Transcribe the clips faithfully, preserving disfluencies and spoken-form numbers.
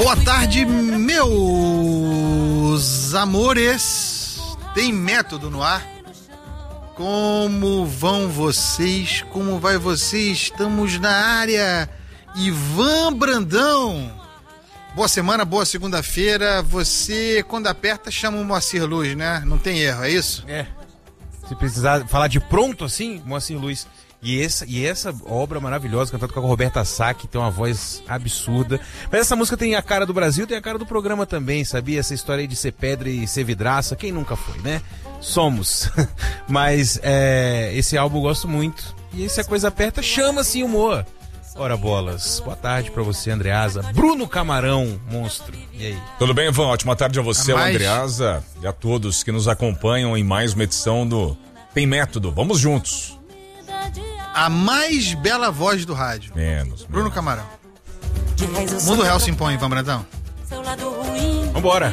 Boa tarde, meus amores. Tem método no ar? Como vão vocês? Como vai você? Estamos na área. Ivan Brandão. Boa semana, boa segunda-feira. Você, quando aperta, chama o Moacir Luz, né? Não tem erro, é isso? É. Se precisar falar de pronto assim, Moacir Luz. E essa, e essa obra maravilhosa, cantada com a Roberta Sá, que tem uma voz absurda. Mas essa música tem a cara do Brasil, tem a cara do programa também, sabia? Essa história aí de ser pedra e ser vidraça, quem nunca foi, né? Somos. Mas é, esse álbum eu gosto muito. E se a coisa aperta, chama assim o humor. Ora bolas, boa tarde pra você, Andreasa. Bruno Camarão, monstro. E aí? Tudo bem, Ivan? Ótima tarde a você, a mais... Andreasa, e a todos que nos acompanham em mais uma edição do Tem Método. Vamos juntos. A mais bela voz do rádio. Menos. Bruno menos. Camarão. Mundo Real se impõe, Ivan Brandão. Vambora.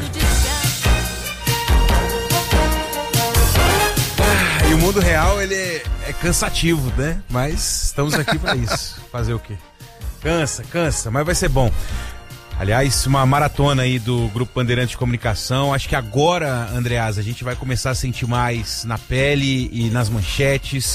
Ah, e o mundo real, ele é, é cansativo, né? Mas estamos aqui pra isso. Fazer o quê? Cansa, cansa, mas vai ser bom. Aliás, uma maratona aí do Grupo Bandeirante de Comunicação. Acho que agora, Andreasa, a gente vai começar a sentir mais na pele e nas manchetes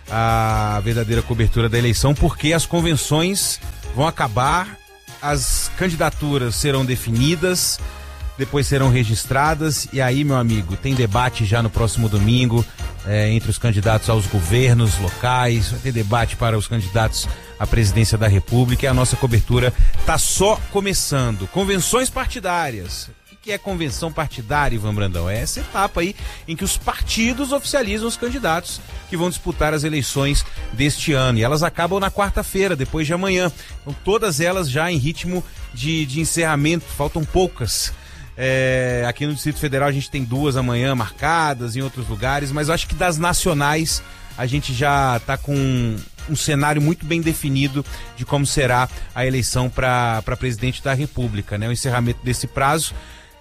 a verdadeira cobertura da eleição, porque as convenções vão acabar, as candidaturas serão definidas, depois serão registradas, e aí, meu amigo, tem debate já no próximo domingo é, entre os candidatos aos governos locais, vai ter debate para os candidatos à presidência da República, e a nossa cobertura tá só começando. Convenções partidárias. O que é convenção partidária, Ivan Brandão? É essa etapa aí em que os partidos oficializam os candidatos que vão disputar as eleições deste ano. E elas acabam na quarta-feira, depois de amanhã. Então, todas elas já em ritmo de, de encerramento, faltam poucas. É, aqui no Distrito Federal a gente tem duas amanhã marcadas, em outros lugares, mas eu acho que das nacionais a gente já está com um, um cenário muito bem definido de como será a eleição para presidente da República, né? O encerramento desse prazo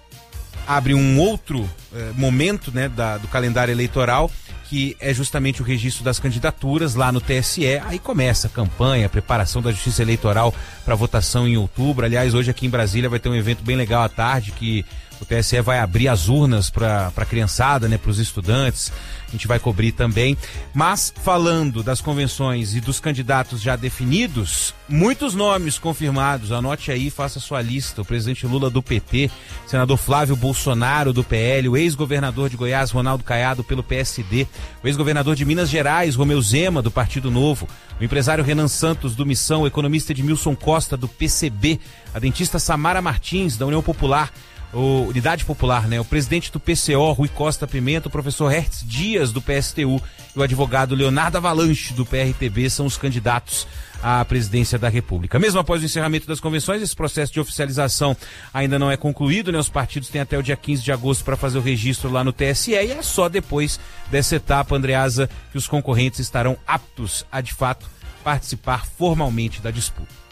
abre um outro eh, momento, né, da, do calendário eleitoral, que é justamente o registro das candidaturas lá no T S E. Aí começa a campanha, a preparação da Justiça Eleitoral para votação em outubro. Aliás, hoje aqui em Brasília vai ter um evento bem legal à tarde, que o T S E vai abrir as urnas para a criançada, né, para os estudantes. A gente vai cobrir também. Mas, falando das convenções e dos candidatos já definidos, muitos nomes confirmados. Anote aí, faça sua lista. O presidente Lula do P T, senador Flávio Bolsonaro do P L, o ex-governador de Goiás, Ronaldo Caiado, pelo P S D, o ex-governador de Minas Gerais, Romeu Zema, do Partido Novo, o empresário Renan Santos, do Missão, o economista Edmilson Costa, do P C B, a dentista Samara Martins, da União Popular, o Unidade Popular, né? O presidente do P C O, Rui Costa Pimenta, o professor Hertz Dias, do P S T U, e o advogado Leonardo Avalanche, do P R T B, são os candidatos à presidência da República. Mesmo após o encerramento das convenções, esse processo de oficialização ainda não é concluído, né? Os partidos têm até o dia quinze de agosto para fazer o registro lá no T S E, e é só depois dessa etapa, Andreasa, que os concorrentes estarão aptos a, de fato, participar formalmente da disputa.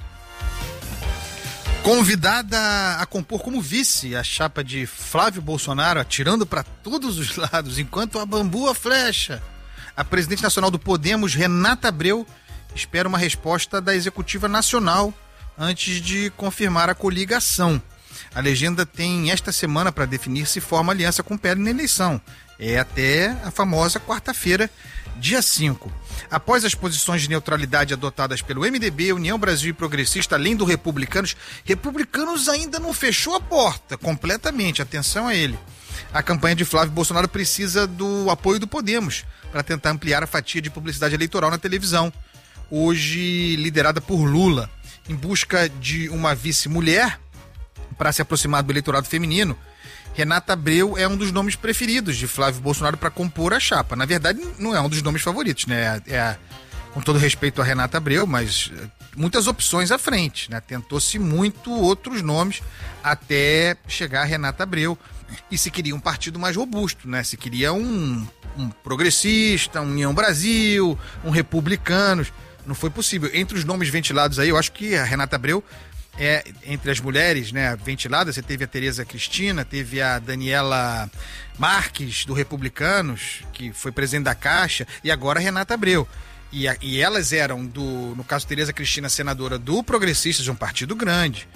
Convidada a compor como vice a chapa de Flávio Bolsonaro, atirando para todos os lados, enquanto a bambu flecha. A presidente nacional do Podemos, Renata Abreu, espera uma resposta da Executiva Nacional antes de confirmar a coligação. A legenda tem esta semana para definir se forma aliança com o P L na eleição. É até a famosa quarta-feira, dia cinco. Após as posições de neutralidade adotadas pelo M D B, União Brasil e Progressista, além do Republicanos, Republicanos ainda não fechou a porta completamente, atenção a ele. A campanha de Flávio Bolsonaro precisa do apoio do Podemos para tentar ampliar a fatia de publicidade eleitoral na televisão, hoje liderada por Lula. Em busca de uma vice-mulher para se aproximar do eleitorado feminino, Renata Abreu é um dos nomes preferidos de Flávio Bolsonaro para compor a chapa. Na verdade, não é um dos nomes favoritos, né? É, a, com todo respeito a Renata Abreu, mas muitas opções à frente, né? Tentou-se muito outros nomes até chegar a Renata Abreu. E se queria um partido mais robusto, né? Se queria um, um progressista, um União Brasil, um Republicanos. Não foi possível. Entre os nomes ventilados aí, eu acho que a Renata Abreu é, entre as mulheres, né, ventiladas, você teve a Tereza Cristina, teve a Daniela Marques, do Republicanos, que foi presidente da Caixa, e agora a Renata Abreu. E, a, e elas eram, do, no caso Tereza Cristina, senadora do Progressistas, de um partido grande.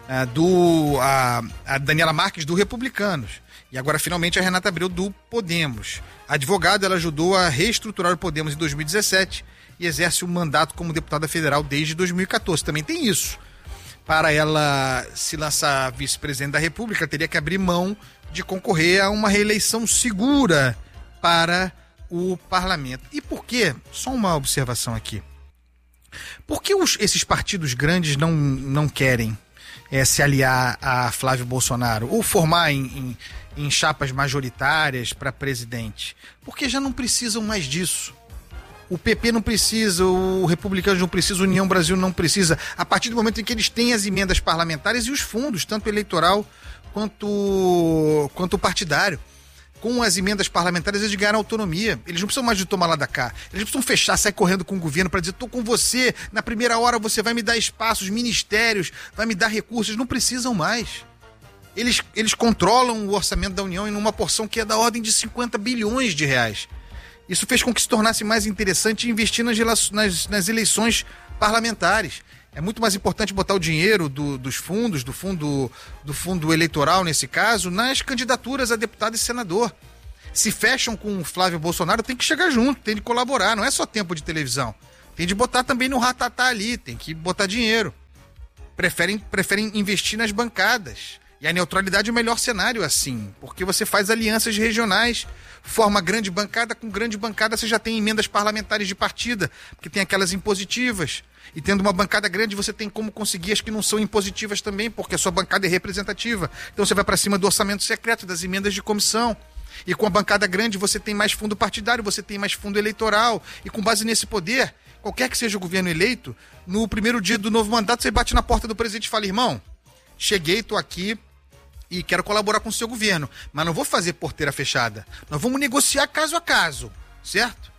a, do, a, a Daniela Marques do Republicanos. E agora, finalmente, a Renata Abreu do Podemos. A advogada, ela ajudou a reestruturar o Podemos em dois mil e dezessete e exerce o mandato como deputada federal desde dois mil e quatorze. Também tem isso. Para ela se lançar vice-presidente da República, teria que abrir mão de concorrer a uma reeleição segura para o parlamento. E por quê? Só uma observação aqui. Por que os, esses partidos grandes não, não querem é, se aliar a Flávio Bolsonaro ou formar em, em, em chapas majoritárias para presidente? Porque já não precisam mais disso. O P P não precisa, o Republicanos não precisa, a União Brasil não precisa. A partir do momento em que eles têm as emendas parlamentares e os fundos, tanto eleitoral quanto, quanto partidário. Com as emendas parlamentares, eles ganharam autonomia. Eles não precisam mais de tomar lá da cá. Eles precisam fechar, sair correndo com o governo para dizer, tô com você, na primeira hora você vai me dar espaços, ministérios, vai me dar recursos. Eles não precisam mais. Eles, eles controlam o orçamento da União em uma porção que é da ordem de cinquenta bilhões de reais. Isso fez com que se tornasse mais interessante investir nas, nas, nas eleições parlamentares. É muito mais importante botar o dinheiro do, dos fundos, do fundo, do fundo eleitoral, nesse caso, nas candidaturas a deputado e senador. Se fecham com o Flávio Bolsonaro, tem que chegar junto, tem de colaborar, não é só tempo de televisão. Tem de botar também no ratatá ali, tem que botar dinheiro. Preferem, preferem investir nas bancadas. E a neutralidade é o melhor cenário assim, porque você faz alianças regionais, forma grande bancada, com grande bancada você já tem emendas parlamentares de partida, porque tem aquelas impositivas. E tendo uma bancada grande, você tem como conseguir as que não são impositivas também, porque a sua bancada é representativa. Então você vai para cima do orçamento secreto, das emendas de comissão. E com a bancada grande você tem mais fundo partidário, você tem mais fundo eleitoral. E com base nesse poder, qualquer que seja o governo eleito, no primeiro dia do novo mandato, você bate na porta do presidente e fala, irmão, cheguei, tô aqui e quero colaborar com o seu governo, mas não vou fazer porteira fechada. Nós vamos negociar caso a caso, certo?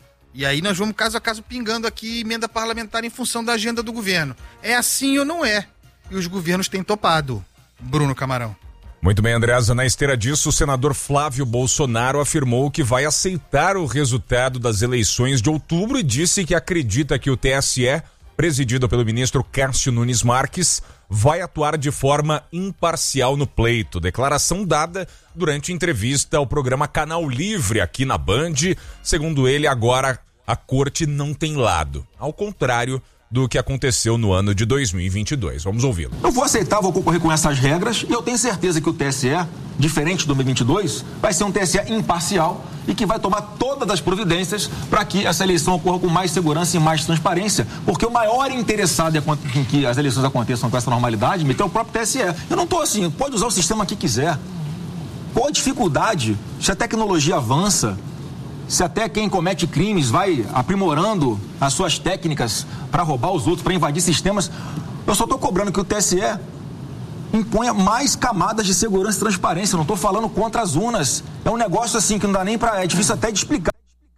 E aí nós vamos caso a caso pingando aqui emenda parlamentar em função da agenda do governo. É assim ou não é? E os governos têm topado. Bruno Camarão. Muito bem, Andreasa. Na esteira disso, o senador Flávio Bolsonaro afirmou que vai aceitar o resultado das eleições de outubro e disse que acredita que o T S E, presidido pelo ministro Cássio Nunes Marques, vai atuar de forma imparcial no pleito. Declaração dada durante entrevista ao programa Canal Livre aqui na Band. Segundo ele, agora a corte não tem lado, ao contrário do que aconteceu no ano de dois mil e vinte e dois. Vamos ouvi-lo. Eu vou aceitar, vou concorrer com essas regras e eu tenho certeza que o T S E, diferente do dois mil e vinte e dois, vai ser um T S E imparcial e que vai tomar todas as providências para que essa eleição ocorra com mais segurança e mais transparência, porque o maior interessado em que as eleições aconteçam com essa normalidade é o próprio T S E. Eu não estou assim, pode usar o sistema que quiser. Qual a dificuldade? Se a tecnologia avança, se até quem comete crimes vai aprimorando as suas técnicas para roubar os outros, para invadir sistemas, eu só estou cobrando que o T S E imponha mais camadas de segurança e transparência. Eu não estou falando contra as urnas. É um negócio assim que não dá nem para... É difícil até de explicar.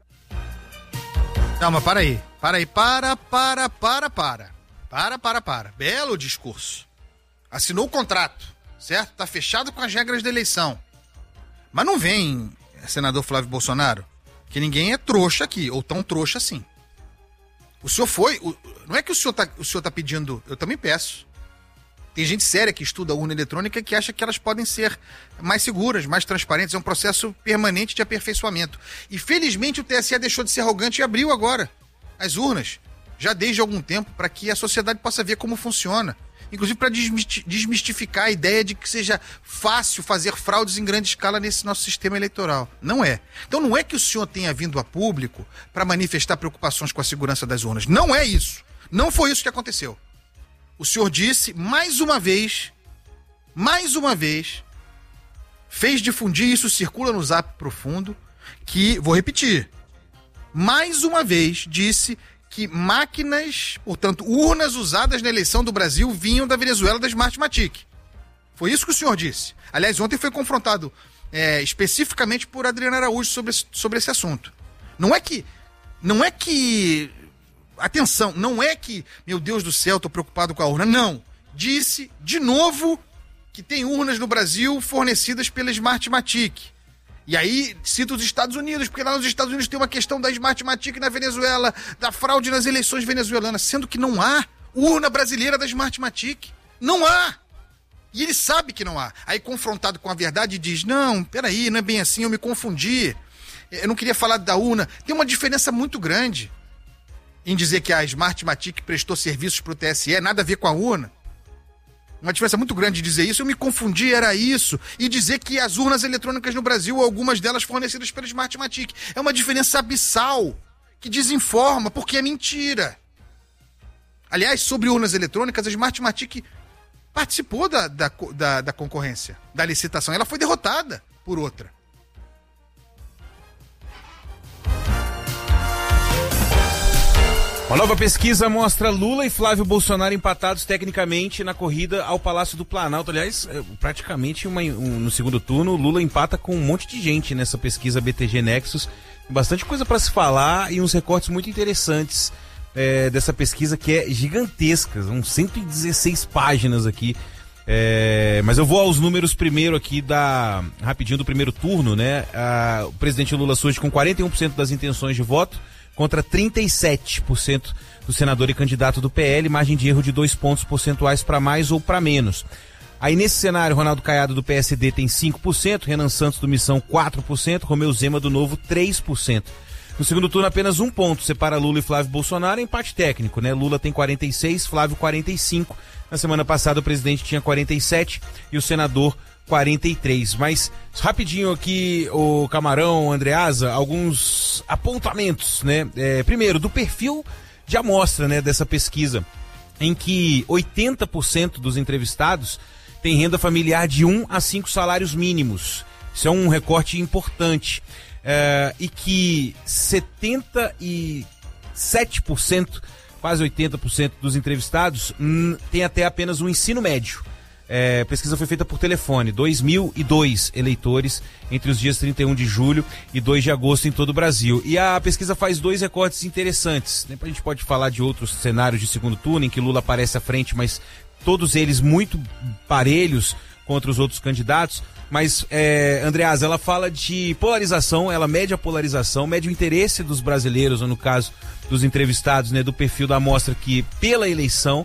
Não, mas para aí. Para aí. Para, para, para, para. Para, para, para. Belo discurso. Assinou o contrato, certo? Tá fechado com as regras da eleição. Mas não vem, senador Flávio Bolsonaro, que ninguém é trouxa aqui, ou tão trouxa assim. O senhor foi... O, não é que o senhor, tá, o senhor tá pedindo... Eu também peço. Tem gente séria que estuda a urna eletrônica que acha que elas podem ser mais seguras, mais transparentes. É um processo permanente de aperfeiçoamento. E felizmente o T S E deixou de ser arrogante e abriu agora as urnas, já desde algum tempo, para que a sociedade possa ver como funciona. Inclusive para desmistificar a ideia de que seja fácil fazer fraudes em grande escala nesse nosso sistema eleitoral. Não é. Então não é que o senhor tenha vindo a público para manifestar preocupações com a segurança das urnas. Não é isso. Não foi isso que aconteceu. O senhor disse, mais uma vez, mais uma vez, fez difundir, isso circula no Zap Profundo, que, vou repetir, mais uma vez disse que máquinas, portanto, urnas usadas na eleição do Brasil vinham da Venezuela, da Smartmatic. Foi isso que o senhor disse. Aliás, ontem foi confrontado é, especificamente por Adriana Araújo sobre, sobre esse assunto. Não é que... Não é que... Atenção, não é que, meu Deus do céu, estou preocupado com a urna. Não. Disse, de novo, que tem urnas no Brasil fornecidas pela Smartmatic. E aí, cita os Estados Unidos, porque lá nos Estados Unidos tem uma questão da Smartmatic na Venezuela, da fraude nas eleições venezuelanas, sendo que não há urna brasileira da Smartmatic. Não há! E ele sabe que não há. Aí, confrontado com a verdade, diz, não, peraí, não é bem assim, eu me confundi. Eu não queria falar da urna. Tem uma diferença muito grande em dizer que a Smartmatic prestou serviços para o T S E, nada a ver com a urna. Uma diferença muito grande de dizer isso, eu me confundi, era isso. E dizer que as urnas eletrônicas no Brasil, algumas delas fornecidas pela Smartmatic. É uma diferença abissal, que desinforma, porque é mentira. Aliás, sobre urnas eletrônicas, a Smartmatic participou da, da, da, da concorrência, da licitação. Ela foi derrotada por outra. Uma nova pesquisa mostra Lula e Flávio Bolsonaro empatados tecnicamente na corrida ao Palácio do Planalto. Aliás, praticamente uma, um, no segundo turno, Lula empata com um monte de gente nessa pesquisa B T G Nexus. Bastante coisa para se falar e uns recortes muito interessantes é, dessa pesquisa que é gigantesca. São cento e dezesseis páginas aqui. É, mas eu vou aos números primeiro aqui da rapidinho do primeiro turno, né? A, o presidente Lula surge com quarenta e um por cento das intenções de voto contra trinta e sete por cento do senador e candidato do P L, margem de erro de dois pontos percentuais para mais ou para menos. Aí nesse cenário, Ronaldo Caiado do P S D tem cinco por cento, Renan Santos do Missão quatro por cento, Romeu Zema do Novo três por cento. No segundo turno, apenas um ponto separa Lula e Flávio Bolsonaro, empate técnico, né? Lula tem quarenta e seis, Flávio quarenta e cinco. Na semana passada o presidente tinha quarenta e sete e o senador quarenta e três. Mas rapidinho aqui, o Camarão, Andreasa, alguns apontamentos, né? É, primeiro, do perfil de amostra, né, dessa pesquisa, em que oitenta por cento dos entrevistados têm renda familiar de um a cinco salários mínimos. Isso é um recorte importante. É, e que setenta e sete por cento, quase oitenta por cento dos entrevistados hum, tem até apenas um ensino médio. É, a pesquisa foi feita por telefone, dois mil e dois eleitores entre os dias trinta e um de julho e dois de agosto em todo o Brasil. E a pesquisa faz dois recortes interessantes. Depois a gente pode falar de outros cenários de segundo turno em que Lula aparece à frente, mas todos eles muito parelhos contra os outros candidatos. Mas, é, Andreasa, ela fala de polarização, ela mede a polarização, mede o interesse dos brasileiros, ou no caso dos entrevistados, né, do perfil da amostra que pela eleição,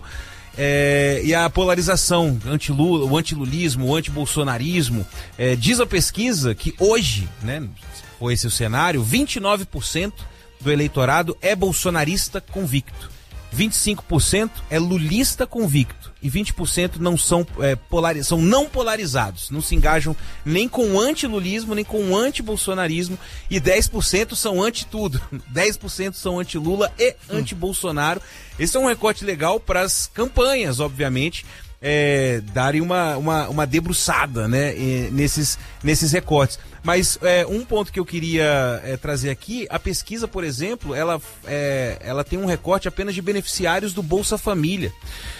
é, e a polarização, anti-Lula, o antilulismo, o antibolsonarismo. É, diz a pesquisa que hoje, né, foi esse o cenário, vinte e nove por cento do eleitorado é bolsonarista convicto, vinte e cinco por cento é lulista convicto e vinte por cento não são, é, polari- são não polarizados, não se engajam nem com o antilulismo, nem com o antibolsonarismo, e dez por cento são anti-tudo, dez por cento são anti-Lula e anti-Bolsonaro. Esse é um recorte legal para as campanhas, obviamente, é, darem uma, uma, uma debruçada, né, nesses, nesses recortes. Mas é, um ponto que eu queria é, trazer aqui, a pesquisa, por exemplo, ela, é, ela tem um recorte apenas de beneficiários do Bolsa Família.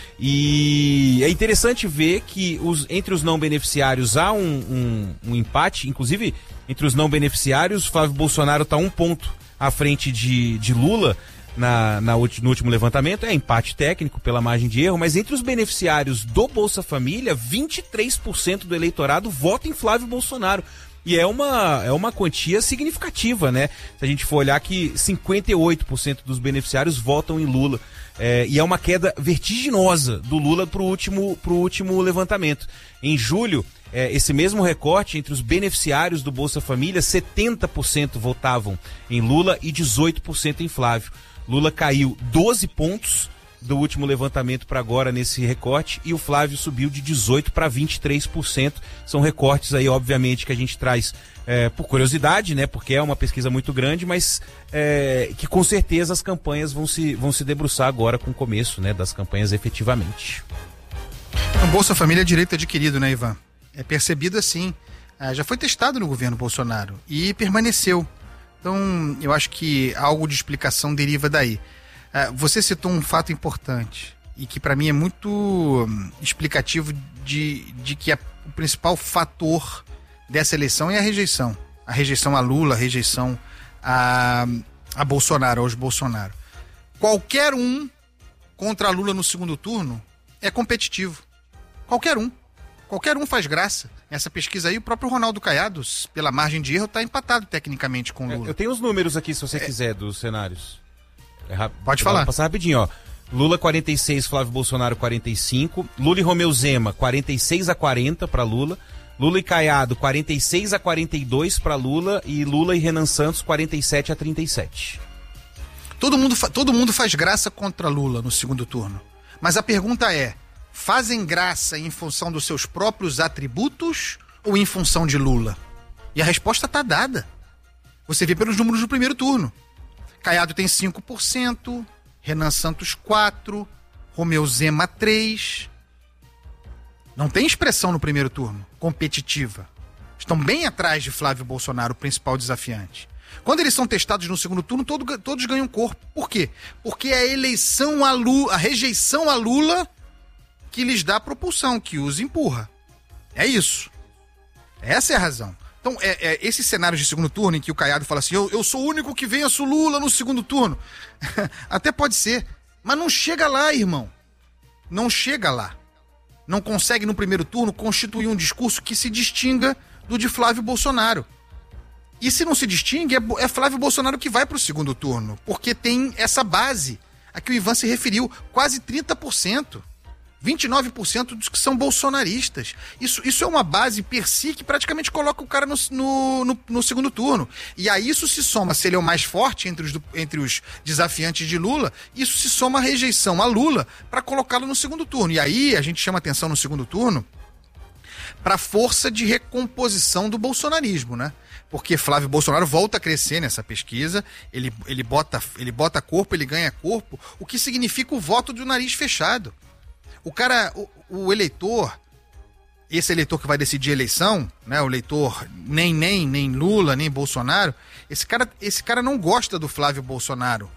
E é interessante ver que os, entre os não beneficiários há um, um, um empate, inclusive entre os não beneficiários, Flávio Bolsonaro está um ponto à frente de, de Lula na, na, no último levantamento, é empate técnico pela margem de erro, mas entre os beneficiários do Bolsa Família, vinte e três por cento do eleitorado vota em Flávio Bolsonaro. E é uma, é uma quantia significativa, né? Se a gente for olhar que cinquenta e oito por cento dos beneficiários votam em Lula. É, e é uma queda vertiginosa do Lula para o último, pro último levantamento. Em julho, é, esse mesmo recorte entre os beneficiários do Bolsa Família, setenta por cento votavam em Lula e dezoito por cento em Flávio. Lula caiu doze pontos do último levantamento para agora nesse recorte, e o Flávio subiu de dezoito para vinte e três por cento. São recortes aí, obviamente, que a gente traz é, por curiosidade, né? Porque é uma pesquisa muito grande, mas é, que com certeza as campanhas vão se, vão se debruçar agora com o começo, né, das campanhas efetivamente. O Bolsa Família é direito adquirido, né, Ivan? É percebido assim. Ah, já foi testado no governo Bolsonaro e permaneceu. Então, eu acho que algo de explicação deriva daí. Você citou um fato importante e que para mim é muito explicativo de, de que a, o principal fator dessa eleição é a rejeição. A rejeição a Lula, a rejeição a, a Bolsonaro, aos Bolsonaro. Qualquer um contra Lula no segundo turno é competitivo. Qualquer um. Qualquer um faz graça. Nessa pesquisa aí, o próprio Ronaldo Caiado, pela margem de erro, está empatado tecnicamente com Lula. Eu tenho os números aqui, se você é... quiser, dos cenários. É rap... Pode falar. Vou passar rapidinho, ó. Lula quarenta e seis, Flávio Bolsonaro quarenta e cinco. Lula e Romeu Zema, quarenta e seis a quarenta para Lula. Lula e Caiado, quarenta e seis a quarenta e dois para Lula. E Lula e Renan Santos, quarenta e sete a trinta e sete. Todo mundo, todo mundo faz graça contra Lula no segundo turno. Mas a pergunta é, fazem graça em função dos seus próprios atributos ou em função de Lula? E a resposta está dada. Você vê pelos números do primeiro turno. Caiado tem cinco por cento, Renan Santos quatro por cento, Romeu Zema três por cento. Não tem expressão no primeiro turno, competitiva. Estão bem atrás de Flávio Bolsonaro, o principal desafiante. Quando eles são testados no segundo turno, todo, todos ganham corpo. Por quê? Porque é a eleição a Lula, a rejeição a Lula que lhes dá propulsão, que os empurra. É isso. Essa é a razão. Então, é, é esse cenário de segundo turno em que o Caiado fala assim, eu, eu sou o único que venço Lula no segundo turno. Até pode ser, mas não chega lá, irmão. Não chega lá. Não consegue no primeiro turno constituir um discurso que se distinga do de Flávio Bolsonaro. E se não se distingue, é, é Flávio Bolsonaro que vai para o segundo turno, porque tem essa base a que o Ivan se referiu, quase trinta por cento. vinte e nove por cento dos que são bolsonaristas. Isso, isso é uma base per si que praticamente coloca o cara no, no, no, no segundo turno. E a isso se soma, se ele é o mais forte entre os, entre os desafiantes de Lula, isso se soma a rejeição a Lula para colocá-lo no segundo turno. E aí a gente chama atenção no segundo turno para a força de recomposição do bolsonarismo, né? Porque Flávio Bolsonaro volta a crescer nessa pesquisa, ele, ele, bota, ele bota corpo, ele ganha corpo, o que significa o voto do nariz fechado. O cara, o, o eleitor, esse eleitor que vai decidir a eleição, né, o eleitor nem, nem, nem Lula, nem Bolsonaro, esse cara, esse cara não gosta do Flávio Bolsonaro.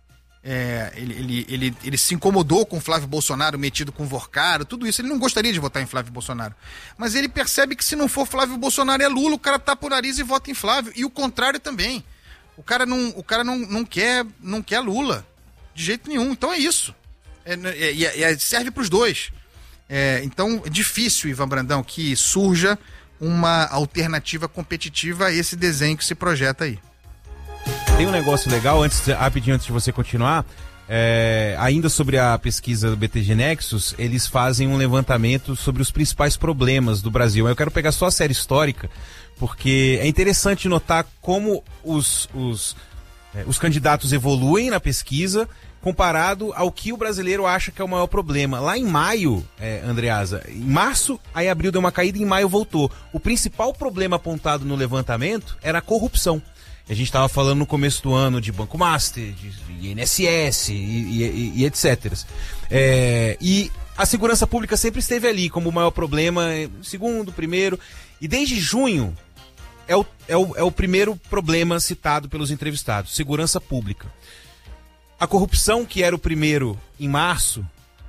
É, ele, ele, ele, ele se incomodou com o Flávio Bolsonaro metido com o Vorcaro, tudo isso. Ele não gostaria de votar em Flávio Bolsonaro. Mas ele percebe que se não for Flávio Bolsonaro é Lula, o cara tapa o nariz e vota em Flávio. E o contrário também. O cara não, o cara não, não, quer, não quer Lula, de jeito nenhum. Então é isso. É, é, é, serve para os dois. É, então é difícil, Ivan Brandão, que surja uma alternativa competitiva a esse desenho que se projeta aí. Tem um negócio legal, antes, rapidinho antes de você continuar, é, ainda sobre a pesquisa do B T G Nexus, eles fazem um levantamento sobre os principais problemas do Brasil. Eu quero pegar só a série histórica, porque é interessante notar como os, os, é, os candidatos evoluem na pesquisa comparado ao que o brasileiro acha que é o maior problema. Lá em maio, é, Andreasa, em março, aí abril deu uma caída e em maio voltou. O principal problema apontado no levantamento era a corrupção. A gente estava falando no começo do ano de Banco Master, de I N S S e, e, e etcétera. É, e a segurança pública sempre esteve ali como o maior problema, segundo, primeiro. E desde junho é o, é o, é o primeiro problema citado pelos entrevistados, segurança pública. A corrupção, que era o primeiro em março,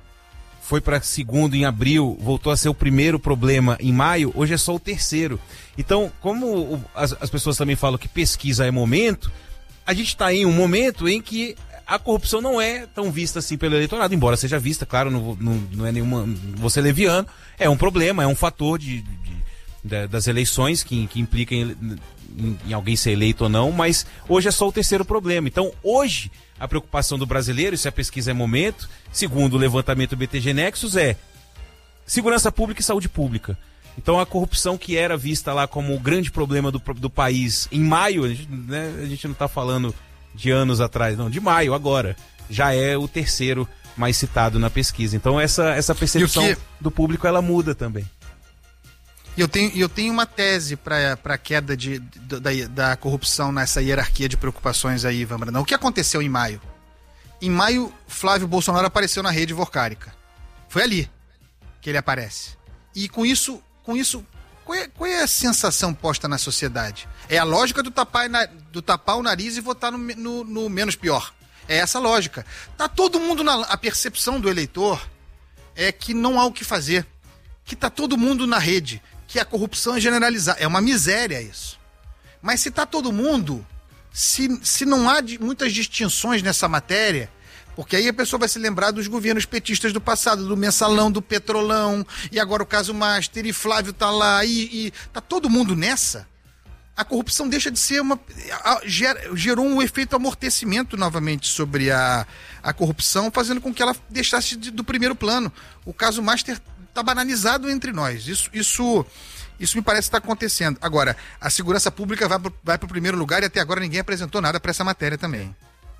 foi para segundo em abril, voltou a ser o primeiro problema em maio, hoje é só o terceiro. Então, como o, as, as pessoas também falam que pesquisa é momento, a gente está em um momento em que a corrupção não é tão vista assim pelo eleitorado, embora seja vista, claro, não, não, não é nenhuma, você leviano, é um problema, é um fator de, de, de, das eleições que, que implica em, em, em alguém ser eleito ou não, mas hoje é só o terceiro problema. Então, hoje, a preocupação do brasileiro, se a pesquisa é momento, segundo o levantamento do B T G Nexus, é segurança pública e saúde pública. Então a corrupção que era vista lá como o grande problema do, do país em maio, a gente, né, a gente não está falando de anos atrás, não, de maio, agora, já é o terceiro mais citado na pesquisa. Então essa, essa percepção que... do público, ela muda também. E eu tenho, eu tenho uma tese para a queda de, da, da corrupção nessa hierarquia de preocupações aí, Ivan Brandão. O que aconteceu em maio? Em maio, Flávio Bolsonaro apareceu na rede vorcárica. Foi ali que ele aparece. E com isso, com isso qual, é, qual é a sensação posta na sociedade? É a lógica do tapar, do tapar o nariz e votar no, no, no menos pior. É essa a lógica. Tá todo mundo na... A percepção do eleitor é que não há o que fazer. Que tá todo mundo na rede. Que a corrupção é generalizada. É uma miséria isso. Mas se tá todo mundo, se, se não há de, muitas distinções nessa matéria, porque aí a pessoa vai se lembrar dos governos petistas do passado, do mensalão, do petrolão, e agora o caso Master, e Flávio tá lá, e, e tá todo mundo nessa. a corrupção deixa de ser uma... gerou um efeito amortecimento novamente sobre a, a corrupção, fazendo com que ela deixasse de, do primeiro plano. O caso Master está banalizado entre nós. Isso, isso, isso me parece estar acontecendo. Agora, a segurança pública vai para vai o primeiro lugar e até agora ninguém apresentou nada para essa matéria também.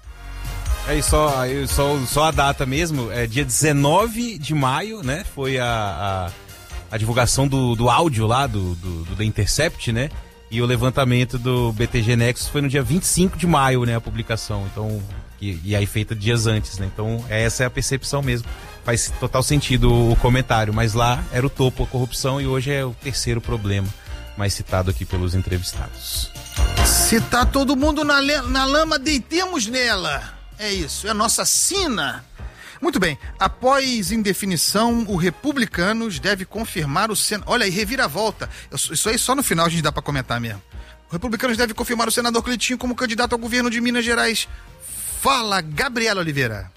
É, só, só, só a data mesmo, é dia dezenove de maio, né? Foi a, a, a divulgação do, do áudio lá do, do, do The Intercept, né? E o levantamento do B T G Nexus foi no dia vinte e cinco de maio, né? A publicação. Então, e, e aí feita dias antes, né? Então, essa é a percepção mesmo. Faz total sentido o comentário, mas lá era o topo a corrupção e hoje é o terceiro problema mais citado aqui pelos entrevistados. Se tá todo mundo na, na lama, deitemos nela. É isso, é a nossa sina. Muito bem, após indefinição, o Republicanos deve confirmar o Senado. Olha aí, reviravolta. Isso aí só no final a gente dá pra comentar mesmo. O Republicanos deve confirmar o senador Cleitinho como candidato ao governo de Minas Gerais. Fala, Gabriela Oliveira.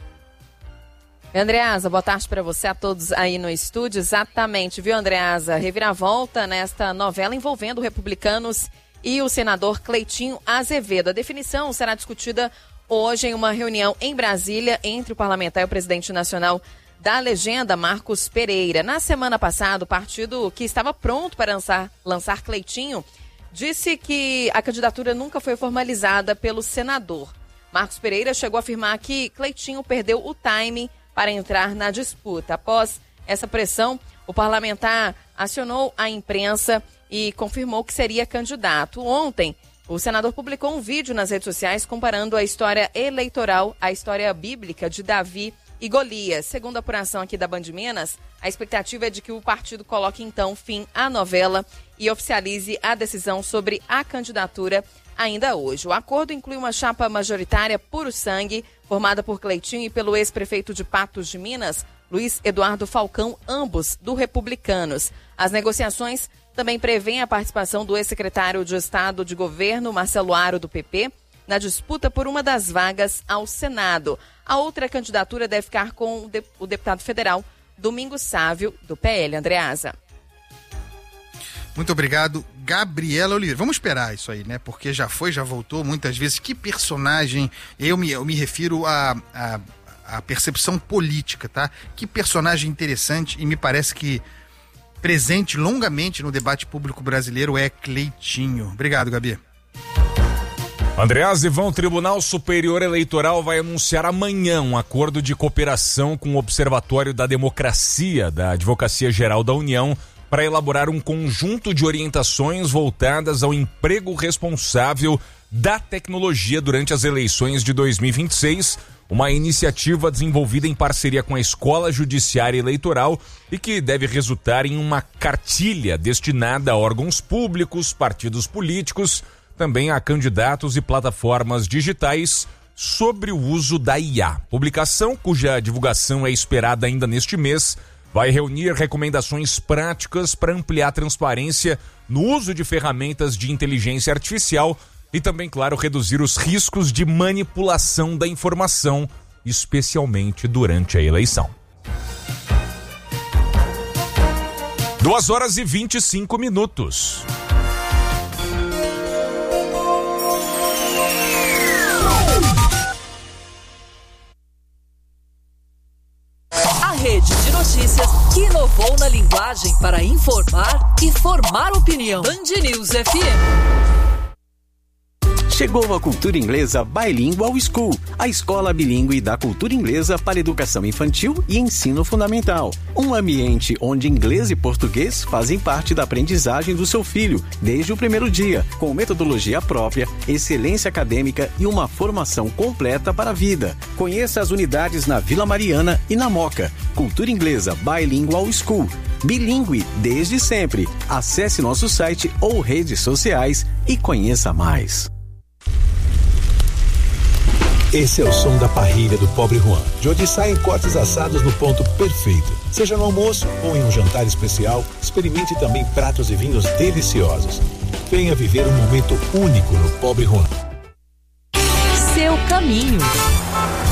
Andreasa, boa tarde para você, a todos aí no estúdio. Exatamente, viu, Andreasa? Reviravolta nesta novela envolvendo Republicanos e o senador Cleitinho Azevedo. A definição será discutida hoje em uma reunião em Brasília entre o parlamentar e o presidente nacional da legenda, Marcos Pereira. Na semana passada, o partido que estava pronto para lançar, lançar Cleitinho disse que a candidatura nunca foi formalizada pelo senador. Marcos Pereira chegou a afirmar que Cleitinho perdeu o timing para entrar na disputa. Após essa pressão, o parlamentar acionou a imprensa e confirmou que seria candidato. Ontem, o senador publicou um vídeo nas redes sociais comparando a história eleitoral à história bíblica de Davi e Golias. Segundo a apuração aqui da Band Minas, a expectativa é de que o partido coloque então fim à novela e oficialize a decisão sobre a candidatura ainda hoje. O acordo inclui uma chapa majoritária puro sangue, formada por Cleitinho e pelo ex-prefeito de Patos de Minas, Luiz Eduardo Falcão, ambos do Republicanos. As negociações também prevêem a participação do ex-secretário de Estado de Governo, Marcelo Aro, do P P, na disputa por uma das vagas ao Senado. A outra candidatura deve ficar com o deputado federal Domingos Sávio, do P L. Andreasa. Muito obrigado, Gabriela Oliveira. Vamos esperar isso aí, né? Porque já foi, já voltou muitas vezes. Que personagem, eu me, eu me refiro a, a, a percepção política, tá? Que personagem interessante, e me parece que presente longamente no debate público brasileiro é Cleitinho. Obrigado, Gabi. Andreasa, Ivão, o Tribunal Superior Eleitoral vai anunciar amanhã um acordo de cooperação com o Observatório da Democracia da Advocacia Geral da União para elaborar um conjunto de orientações voltadas ao emprego responsável da tecnologia durante as eleições de dois mil e vinte e seis, uma iniciativa desenvolvida em parceria com a Escola Judiciária Eleitoral e que deve resultar em uma cartilha destinada a órgãos públicos, partidos políticos, também a candidatos e plataformas digitais sobre o uso da I A. Publicação, cuja divulgação é esperada ainda neste mês, vai reunir recomendações práticas para ampliar a transparência no uso de ferramentas de inteligência artificial e também, claro, reduzir os riscos de manipulação da informação, especialmente durante a eleição. Duas horas e vinte e cinco minutos. Rede de notícias que inovou na linguagem para informar e formar opinião. Band News F M. Chegou a cultura inglesa Bilingual School, a escola bilíngue da cultura inglesa para educação infantil e ensino fundamental. Um ambiente onde inglês e português fazem parte da aprendizagem do seu filho desde o primeiro dia, com metodologia própria, excelência acadêmica e uma formação completa para a vida. Conheça as unidades na Vila Mariana e na Moca. Cultura inglesa Bilingual School. Bilíngue desde sempre. Acesse nosso site ou redes sociais e conheça mais. Esse é o som da parrilha do Pobre Juan, de onde saem cortes assados no ponto perfeito. Seja no almoço ou em um jantar especial, experimente também pratos e vinhos deliciosos. Venha viver um momento único no Pobre Juan. Seu caminho.